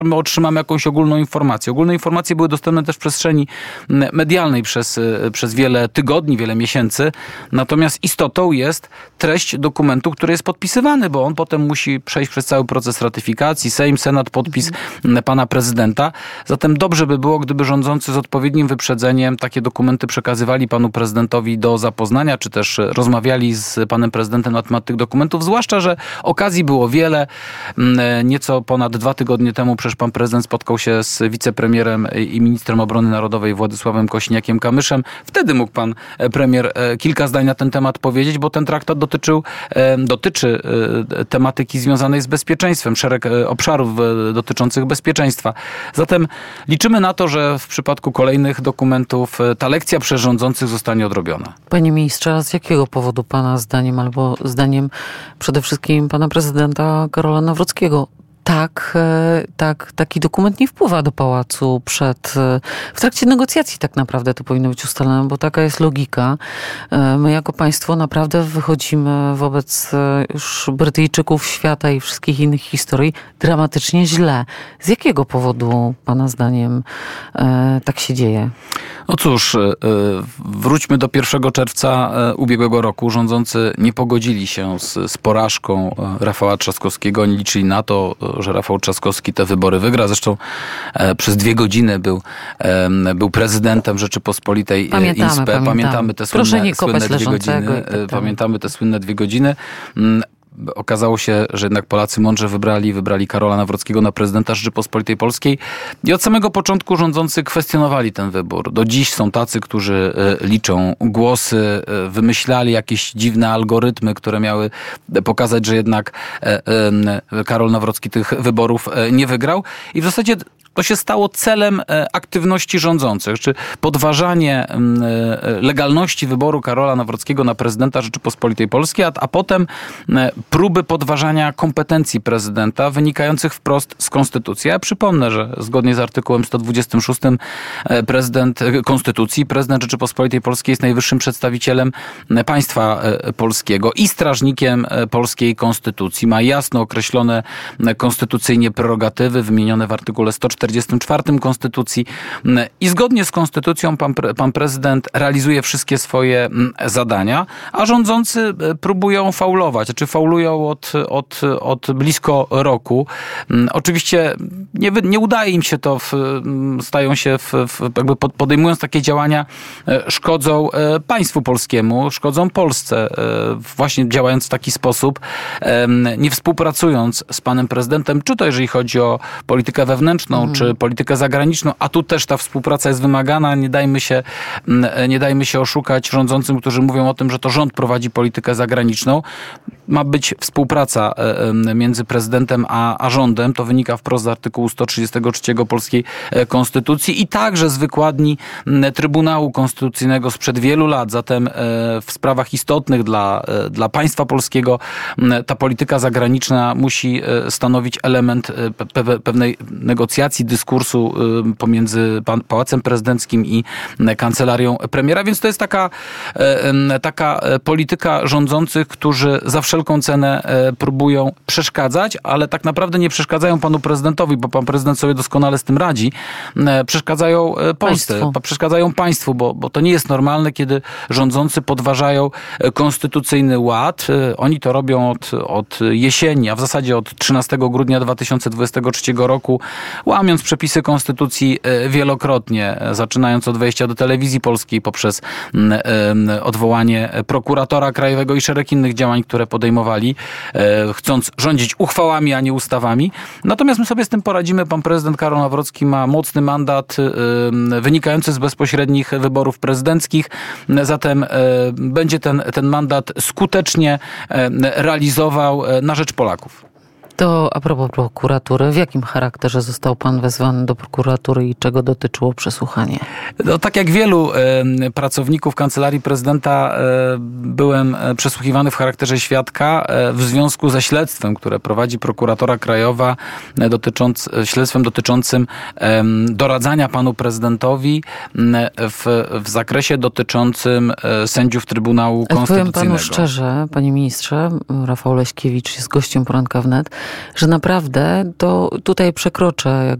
my otrzymamy jakąś ogólną informację. Ogólne informacje były dostępne też w przestrzeni medialnej przez wiele tygodni, wiele miesięcy. Natomiast istotą jest treść dokumentu, który jest podpisywany, bo on potem musi przejść przez cały proces ratyfikacji, Sejm, Senat, podpis pana prezydenta. Zatem dobrze by było, gdyby rządzący z odpowiednim wyprzedzeniem takie dokumenty przekazywali panu prezydentowi do zapoznania, czy też rozmawiali z panem prezydentem na temat tych dokumentów, zwłaszcza, że okazji było wiele. Nieco ponad 2 tygodnie temu przecież pan prezydent spotkał się z wicepremierem i ministrem obrony narodowej Władysławem Kosiniakiem-Kamyszem. Wtedy mógł pan premier kilka zdań na ten temat powiedzieć, bo ten traktat dotyczy tematyki związanej z bezpieczeństwem, szereg obszarów dotyczących bezpieczeństwa. Zatem liczymy na to, że w przypadku kolejnych dokumentów ta lekcja przez rządzących zostanie odrobiona. Panie ministrze, a z jakiego powodu pana zdaniem, albo zdaniem przede wszystkim pana prezydenta Karola Nawrockiego, taki dokument nie wpływa do pałacu w trakcie negocjacji tak naprawdę to powinno być ustalone, bo taka jest logika. My jako państwo naprawdę wychodzimy wobec już Brytyjczyków, świata i wszystkich innych historii dramatycznie źle. Z jakiego powodu pana zdaniem tak się dzieje? No cóż, wróćmy do 1 czerwca ubiegłego roku. Rządzący nie pogodzili się z porażką Rafała Trzaskowskiego. Oni liczyli na to, że Rafał Trzaskowski te wybory wygra. Zresztą przez 2 godziny był prezydentem Rzeczypospolitej. Pamiętamy te słynne 2 godziny. Pamiętamy te słynne 2 godziny. Okazało się, że jednak Polacy mądrze wybrali Karola Nawrockiego na prezydenta Rzeczypospolitej Polskiej i od samego początku rządzący kwestionowali ten wybór. Do dziś są tacy, którzy liczą głosy, wymyślali jakieś dziwne algorytmy, które miały pokazać, że jednak Karol Nawrocki tych wyborów nie wygrał i w zasadzie to się stało celem aktywności rządzących, czy podważanie legalności wyboru Karola Nawrockiego na prezydenta Rzeczypospolitej Polskiej, a potem próby podważania kompetencji prezydenta wynikających wprost z konstytucji. Ja przypomnę, że zgodnie z artykułem 126 Konstytucji prezydent Rzeczypospolitej Polskiej jest najwyższym przedstawicielem państwa polskiego i strażnikiem polskiej konstytucji. Ma jasno określone konstytucyjnie prerogatywy wymienione w artykule 144 Konstytucji i zgodnie z Konstytucją pan prezydent realizuje wszystkie swoje zadania, a rządzący próbują faulować, znaczy faulują od blisko roku. Oczywiście nie udaje im się to, stają się, jakby podejmując takie działania, szkodzą państwu polskiemu, szkodzą Polsce, właśnie działając w taki sposób, nie współpracując z panem prezydentem, czy to jeżeli chodzi o politykę wewnętrzną, czy politykę zagraniczną, a tu też ta współpraca jest wymagana. Nie dajmy się oszukać rządzącym, którzy mówią o tym, że to rząd prowadzi politykę zagraniczną. Ma być współpraca między prezydentem a rządem. To wynika wprost z artykułu 133 polskiej konstytucji i także z wykładni Trybunału Konstytucyjnego sprzed wielu lat. Zatem w sprawach istotnych dla państwa polskiego ta polityka zagraniczna musi stanowić element pewnej negocjacji, dyskursu pomiędzy Pałacem Prezydenckim i kancelarią premiera. Więc to jest taka polityka rządzących, którzy za wszelką cenę próbują przeszkadzać, ale tak naprawdę nie przeszkadzają panu prezydentowi, bo pan prezydent sobie doskonale z tym radzi. Przeszkadzają Polsce, przeszkadzają państwu, bo to nie jest normalne, kiedy rządzący podważają konstytucyjny ład. Oni to robią od jesieni, a w zasadzie od 13 grudnia 2023 roku, łamiąc przepisy konstytucji wielokrotnie, zaczynając od wejścia do telewizji polskiej poprzez odwołanie prokuratora krajowego i szereg innych działań, które podejmowali, chcąc rządzić uchwałami, a nie ustawami. Natomiast my sobie z tym poradzimy. Pan prezydent Karol Nawrocki ma mocny mandat wynikający z bezpośrednich wyborów prezydenckich. Zatem będzie ten mandat skutecznie realizował na rzecz Polaków. To a propos prokuratury, w jakim charakterze został pan wezwany do prokuratury i czego dotyczyło przesłuchanie? No, tak jak wielu pracowników Kancelarii Prezydenta byłem przesłuchiwany w charakterze świadka w związku ze śledztwem, które prowadzi prokuratora krajowa, śledztwem dotyczącym doradzania panu prezydentowi w zakresie dotyczącym sędziów Trybunału Konstytucyjnego. Powiem panu szczerze, panie ministrze, Rafał Leśkiewicz jest gościem Poranka Wnet. że naprawdę to tutaj przekroczę